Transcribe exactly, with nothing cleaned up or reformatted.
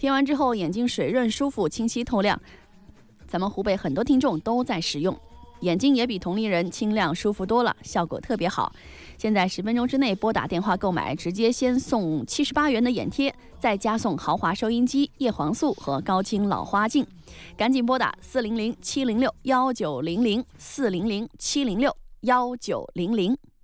贴完之后眼睛水润舒服，清晰透亮。咱们湖北很多听众都在使用，眼睛也比同龄人清亮舒服多了，效果特别好。现在十分钟之内拨打电话购买，直接先送七十八元的眼贴，再加送豪华收音机、叶黄素和高清老花镜。赶紧拨打四零零七零六幺九零零四零零七零六幺九零零。